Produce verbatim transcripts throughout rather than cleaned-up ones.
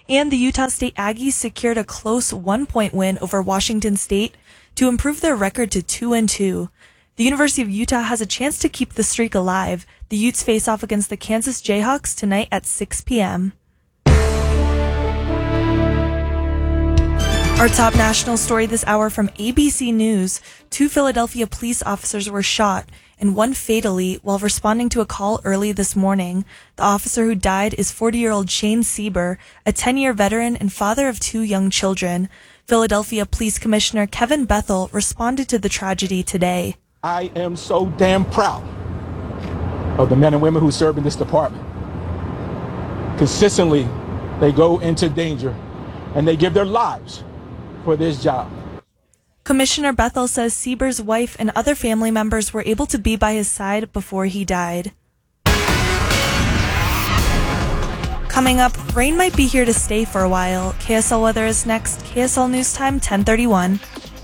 And the Utah State Aggies secured a close one-point win over Washington State to improve their record to two and two. The University of Utah has a chance to keep the streak alive. The Utes face off against the Kansas Jayhawks tonight at six p.m. Our top national story this hour from A B C News. Two Philadelphia police officers were shot, and one fatally, while responding to a call early this morning. The officer who died is forty-year-old Shane Sieber, a ten-year veteran and father of two young children. Philadelphia Police Commissioner Kevin Bethel responded to the tragedy today. I am so damn proud of the men and women who serve in this department. Consistently, they go into danger and they give their lives for this job. Commissioner Bethel says Sieber's wife and other family members were able to be by his side before he died. Coming up, rain might be here to stay for a while. K S L weather is next. K S L News Time, ten thirty-one.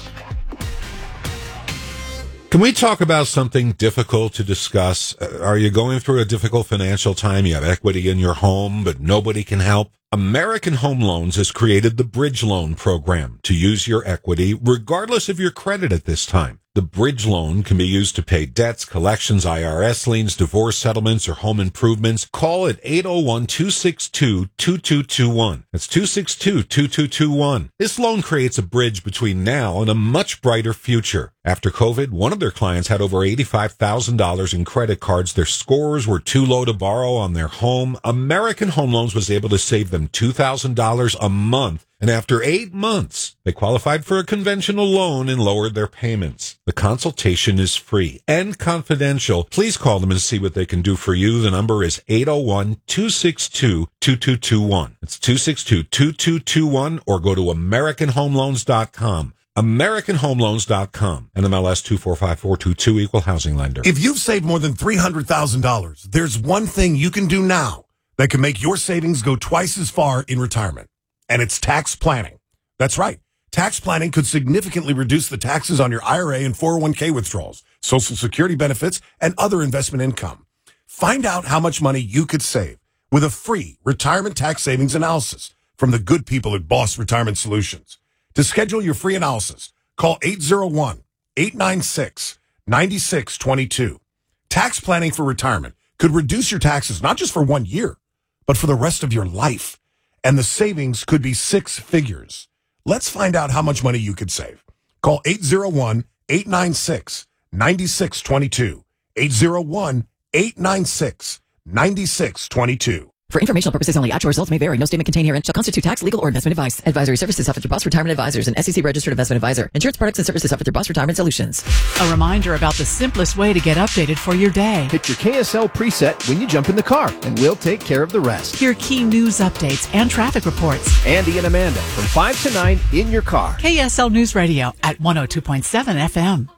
Can we talk about something difficult to discuss? Uh, are you going through a difficult financial time? You have equity in your home, but nobody can help? American Home Loans has created the Bridge Loan Program to use your equity regardless of your credit at this time. The Bridge Loan can be used to pay debts, collections, I R S liens, divorce settlements, or home improvements. Call at eight oh one, two six two, two two two one. That's two six two, two two two one. This loan creates a bridge between now and a much brighter future. After COVID, one of their clients had over eighty-five thousand dollars in credit cards. Their scores were too low to borrow on their home. American Home Loans was able to save them two thousand dollars a month. And after eight months, they qualified for a conventional loan and lowered their payments. The consultation is free and confidential. Please call them and see what they can do for you. The number is eight oh one, two six two, two two two one. It's two six two, two two two one, or go to American Home Loans dot com. American Home Loans dot com. N M L S two four five four two two, Equal Housing Lender. If you've saved more than three hundred thousand dollars, there's one thing you can do now that can make your savings go twice as far in retirement. And it's tax planning. That's right. Tax planning could significantly reduce the taxes on your I R A and four oh one k withdrawals, Social Security benefits, and other investment income. Find out how much money you could save with a free retirement tax savings analysis from the good people at Boss Retirement Solutions. To schedule your free analysis, call eight oh one, eight nine six, nine six two two. Tax planning for retirement could reduce your taxes not just for one year, but for the rest of your life. And the savings could be six figures. Let's find out how much money you could save. Call eight oh one, eight nine six, nine six two two. eight oh one, eight nine six, nine six two two. For informational purposes only, actual results may vary. No statement contained herein shall constitute tax, legal, or investment advice. Advisory services offered through Boss Retirement Advisors, and S E C registered investment advisor. Insurance products and services offered through Boss Retirement Solutions. A reminder about the simplest way to get updated for your day. Hit your K S L preset when you jump in the car, and we'll take care of the rest. Hear key news updates and traffic reports. Andy and Amanda from five to nine in your car. K S L News Radio at one oh two point seven F M.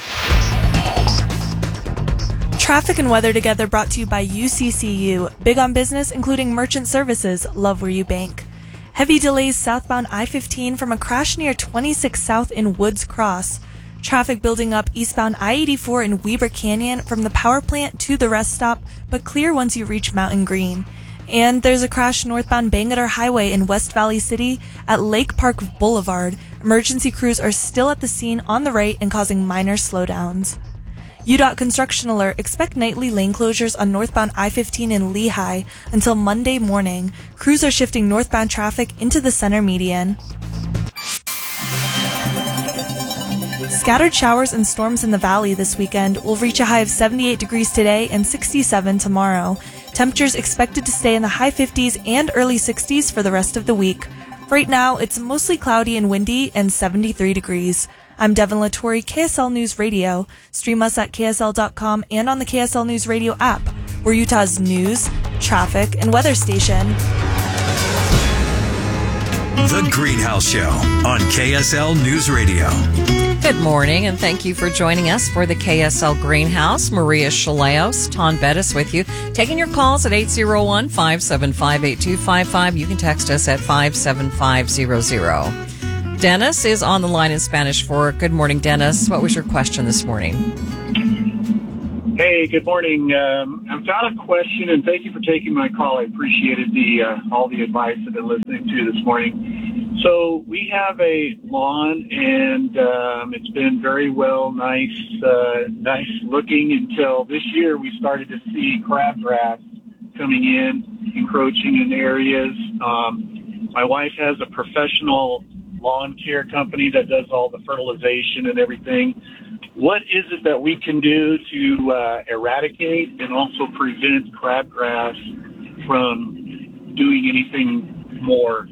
Traffic and weather together brought to you by U C C U. Big on business, including merchant services. Love where you bank. Heavy delays southbound I fifteen from a crash near twenty-six South in Woods Cross. Traffic building up eastbound I eighty-four in Weber Canyon from the power plant to the rest stop, but clear once you reach Mountain Green. And there's a crash northbound Bangalore Highway in West Valley City at Lake Park Boulevard. Emergency crews are still at the scene on the right and causing minor slowdowns. U DOT construction alert. Expect nightly lane closures on northbound I fifteen in Lehigh until Monday morning. Crews are shifting northbound traffic into the center median. Scattered showers and storms in the valley this weekend will reach a high of seventy-eight degrees today and sixty-seven tomorrow. Temperatures expected to stay in the high fifties and early sixties for the rest of the week. Right now, it's mostly cloudy and windy and seventy-three degrees. I'm Devin Latore, K S L News Radio. Stream us at K S L dot com and on the K S L News Radio app. We're Utah's news, traffic, and weather station. The Greenhouse Show on K S L News Radio. Good morning, and thank you for joining us for the K S L Greenhouse. Maria Chaleos, Ton Bettis with you. Taking your calls at eight oh one, five seven five, eight two five five. You can text us at five seven five zero zero. Dennis is on the line in Spanish Fork. Good morning, Dennis. What was your question this morning? Hey, good morning. Um, I've got a question, and thank you for taking my call. I appreciated the uh, all the advice I've been listening to this morning. So we have a lawn, and um, it's been very well, nice, uh, nice looking until this year. We started to see crabgrass coming in, encroaching in areas. Um, my wife has a professional lawn care company that does all the fertilization and everything. What is it that we can do to uh, eradicate and also prevent crabgrass from doing anything more?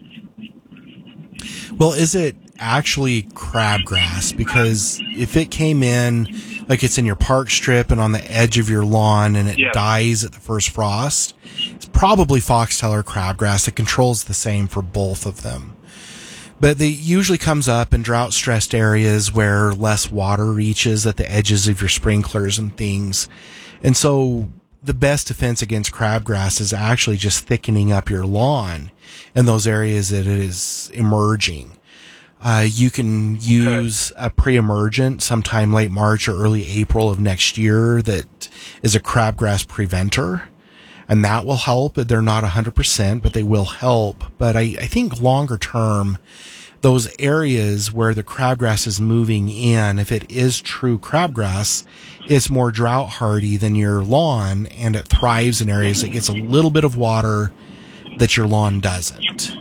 Well, is it actually crabgrass? Because if it came in, like it's in your park strip and on the edge of your lawn and it Yeah. dies at the first frost, it's probably foxtail or crabgrass. It controls the same for both of them. But it usually comes up in drought-stressed areas where less water reaches at the edges of your sprinklers and things. And so the best defense against crabgrass is actually just thickening up your lawn in those areas that it is emerging. Uh, you can use a pre-emergent sometime late March or early April of next year that is a crabgrass preventer. And that will help. They're not one hundred percent, but they will help. But I, I think longer term, those areas where the crabgrass is moving in, if it is true crabgrass, it's more drought hardy than your lawn, and it thrives in areas that gets a little bit of water that your lawn doesn't.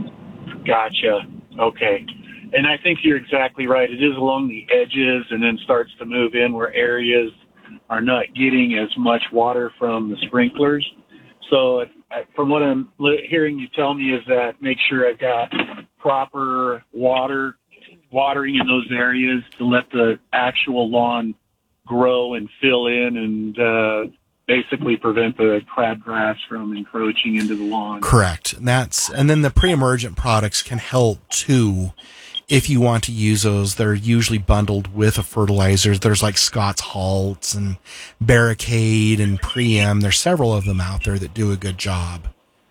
Gotcha. Okay. And I think you're exactly right. It is along the edges and then starts to move in where areas are not getting as much water from the sprinklers. So uh, from what I'm li- hearing you tell me is that make sure I've got proper water, watering in those areas to let the actual lawn grow and fill in and uh, basically prevent the crabgrass from encroaching into the lawn. Correct. And that's, and then the pre-emergent products can help too. If you want to use those, they're usually bundled with a fertilizer. There's like Scott's Halts and Barricade and Preem. There's several of them out there that do a good job.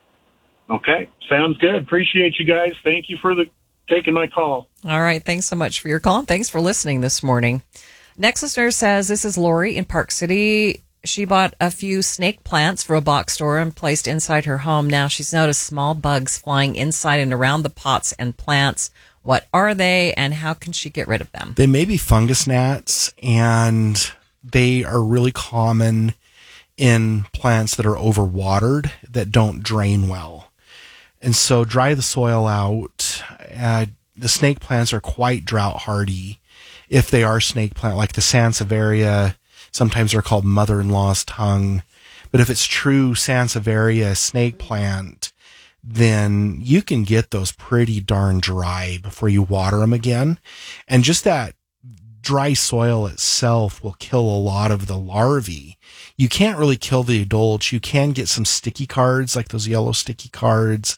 Okay. Sounds good. Appreciate you guys. Thank you for the taking my call. All right. Thanks so much for your call. And thanks for listening this morning. Next listener says, this is Lori in Park City. She bought a few snake plants for a box store and placed inside her home. Now she's noticed small bugs flying inside and around the pots and plants. What are they, and how can she get rid of them? They may be fungus gnats, and they are really common in plants that are overwatered, that don't drain well. And so dry the soil out. Uh, the snake plants are quite drought hardy. If they are snake plant, like the Sansevieria, sometimes they're called mother-in-law's tongue. But if it's true Sansevieria snake plant, then you can get those pretty darn dry before you water them again. And just that dry soil itself will kill a lot of the larvae. You can't really kill the adults. You can get some sticky cards, like those yellow sticky cards,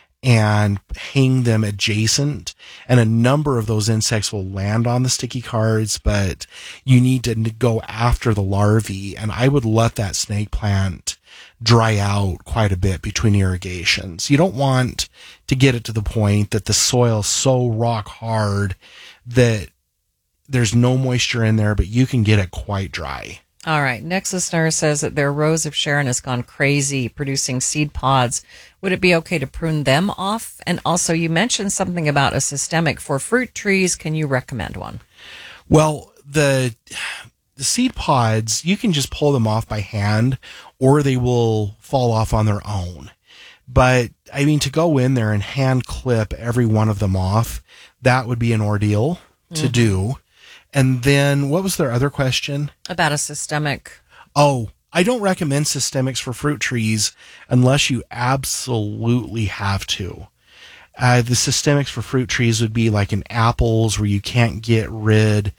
and hang them adjacent. And a number of those insects will land on the sticky cards, but you need to go after the larvae. And I would let that snake plant dry out quite a bit between irrigations. You don't want to get it to the point that the soil's so rock hard that there's no moisture in there, but you can get it quite dry. All right. Next listener says that their Rose of Sharon has gone crazy producing seed pods. Would it be okay to prune them off? And also, you mentioned something about a systemic for fruit trees. Can you recommend one? Well, the the seed pods, you can just pull them off by hand, or they will fall off on their own. But, I mean, to go in there and hand clip every one of them off, that would be an ordeal to mm-hmm. do. And then, what was their other question? About a systemic. Oh, I don't recommend systemics for fruit trees unless you absolutely have to. Uh, the systemics for fruit trees would be like in apples, where you can't get rid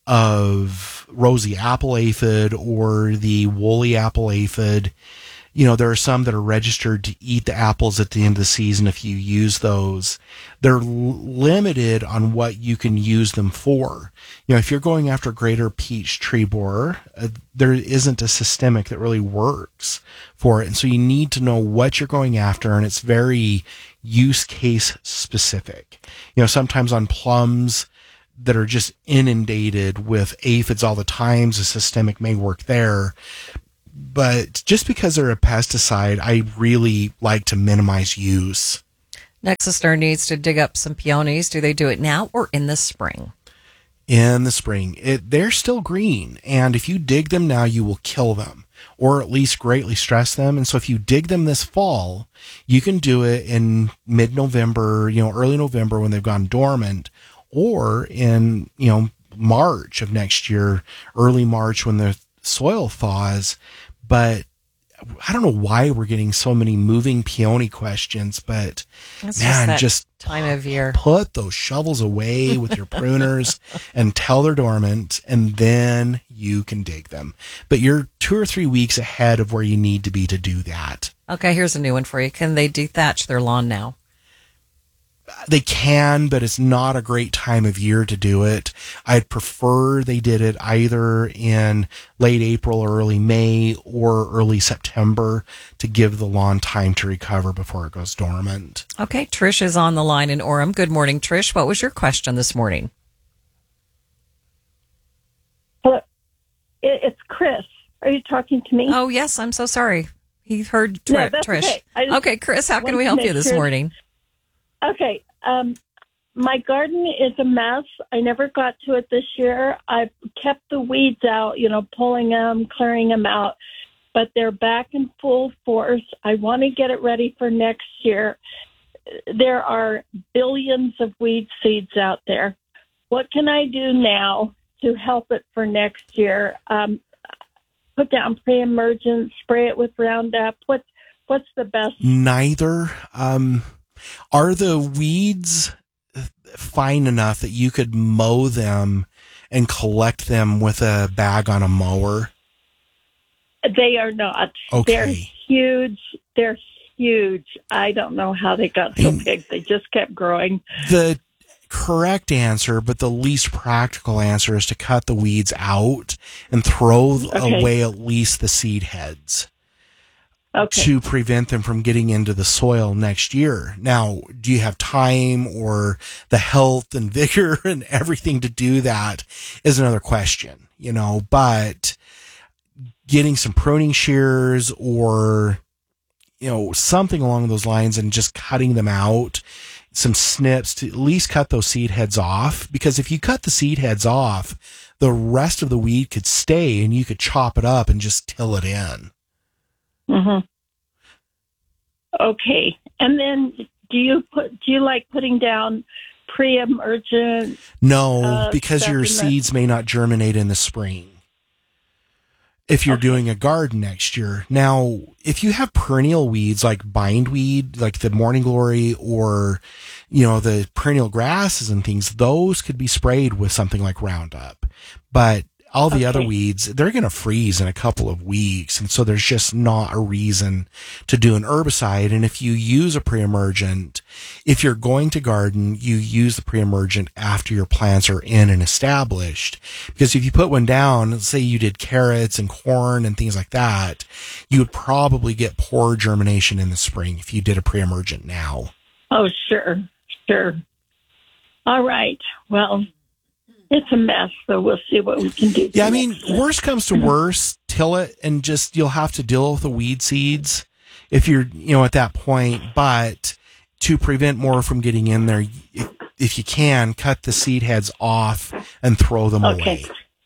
of rosy apple aphid or the woolly apple aphid. You know, there are some that are registered to eat the apples at the end of the season if you use those. They're l- limited on what you can use them for. You know, if you're going after greater peach tree borer, uh, there isn't a systemic that really works for it. And so you need to know what you're going after, and it's very use case specific. You know, sometimes on plums, that are just inundated with aphids all the time. The systemic may work there. But just because they're a pesticide, I really like to minimize use. Next listener needs to dig up some peonies. Do they do it now or in the spring? In the spring. It, they're still green. And if you dig them now, you will kill them or at least greatly stress them. And so if you dig them this fall, you can do it in mid-November, you know, early November when they've gone dormant, or in, you know, March of next year, early March when the soil thaws. But I don't know why we're getting so many moving peony questions, but it's man, just, just time of year. Put those shovels away with your pruners until they're dormant, and then you can dig them. But you're two or three weeks ahead of where you need to be to do that. Okay, here's a new one for you. Can they dethatch their lawn now? They can, but it's not a great time of year to do it. I'd prefer they did it either in late April or early May or early September to give the lawn time to recover before it goes dormant. Okay, Trish is on the line in Orem. Good morning, Trish. What was your question this morning? Hello. It's Chris. Are you talking to me? Oh, yes. I'm so sorry. He heard Tr- no, that's Trish. Okay. I just okay, Chris, how can wanted we to help make you this sure- morning? Okay. Um, my garden is a mess. I never got to it this year. I've kept the weeds out, you know, pulling them, clearing them out, but they're back in full force. I want to get it ready for next year. There are billions of weed seeds out there. What can I do now to help it for next year? Um, put down pre-emergent, spray it with Roundup. What, what's the best? Neither. Um, are the weeds fine enough that you could mow them and collect them with a bag on a mower? They are not. Okay. They're huge. They're huge. I don't know how they got so big. They just kept growing. The correct answer, but the least practical answer, is to cut the weeds out and throw Okay. away at least the seed heads. Okay. To prevent them from getting into the soil next year. Now, do you have time or the health and vigor and everything to do that is another question, you know, but getting some pruning shears or, you know, something along those lines and just cutting them out, some snips to at least cut those seed heads off, because if you cut the seed heads off, the rest of the weed could stay and you could chop it up and just till it in. Mm-hmm. Okay. And then do you put, do you like putting down pre-emergent? No, uh, because stuff your in the- seeds may not germinate in the spring if you're Okay. doing a garden next year. Now, if you have perennial weeds like bindweed, like the morning glory, or, you know, the perennial grasses and things, those could be sprayed with something like Roundup. But all the Okay. other weeds, they're going to freeze in a couple of weeks. And so there's just not a reason to do an herbicide. And if you use a pre-emergent, if you're going to garden, you use the pre-emergent after your plants are in and established. Because if you put one down, let's say you did carrots and corn and things like that, you would probably get poor germination in the spring if you did a pre-emergent now. Oh, sure. Sure. All right. Well, it's a mess, so we'll see what we can do. Yeah, I mean, worst comes to worst, till it, and just, you'll have to deal with the weed seeds if you're, you know, at that point. But to prevent more from getting in there, if, if you can, cut the seed heads off and throw them Okay. away.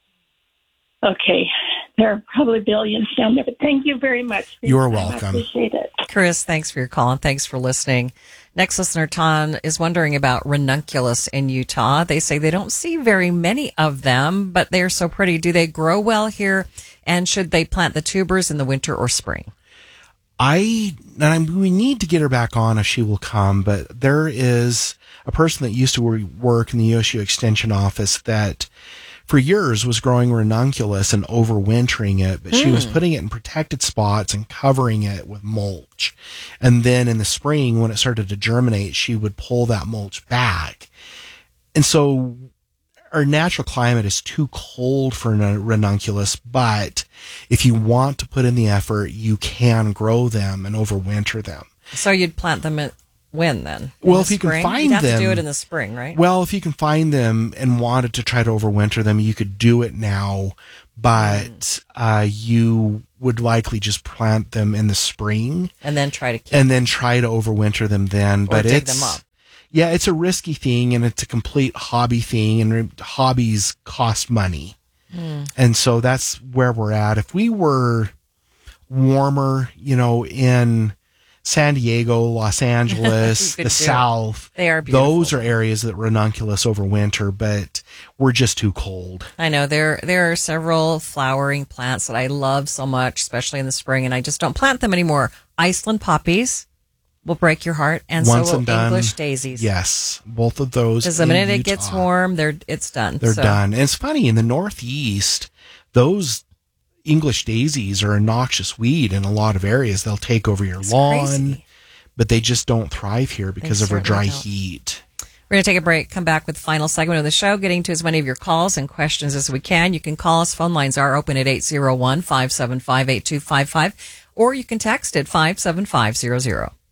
Okay. There are probably billions down there, but thank you very much. for You're your time. welcome. I appreciate it. Chris, thanks for your call and thanks for listening. Next listener, Ton, is wondering about ranunculus in Utah. They say they don't see very many of them, but they're so pretty. Do they grow well here? And should they plant the tubers in the winter or spring? I, and I, we need to get her back on if she will come, but there is a person that used to work in the U S U Extension office that for years was growing ranunculus and overwintering it, but she was putting it in protected spots and covering it with mulch. And then in the spring, when it started to germinate, she would pull that mulch back. And so our natural climate is too cold for ranunculus, but if you want to put in the effort, you can grow them and overwinter them. So you'd plant them in, when then? In Well, the if you can spring? find You'd have them, to do it in the spring, right? Well, if you can find them and wanted to try to overwinter them, you could do it now, but Mm. uh, you would likely just plant them in the spring and then try to keep and then try to overwinter them then. Or but dig it's them up. Yeah, it's a risky thing, and it's a complete hobby thing, and re- hobbies cost money. Mm. And so that's where we're at. If we were warmer, you know, in San Diego, Los Angeles, You could the do it. South, They are beautiful. those are areas that ranunculus over winter, but we're just too cold. I know there there are several flowering plants that I love so much, especially in the spring, and I just don't plant them anymore. Iceland poppies will break your heart, and Once so will and done, English daisies. Yes, both of those. Because the in minute it Utah, gets warm, they're it's done. they're So, done. And it's funny, in the Northeast, those English daisies are a noxious weed in a lot of areas. They'll take over your lawn, crazy. but they just don't thrive here because of our certainly dry don't. heat. We're going to take a break, come back with the final segment of the show, getting to as many of your calls and questions as we can. You can call us. Phone lines are open at eight zero one, five seven five, eight two five five, or you can text at five seven five zero zero.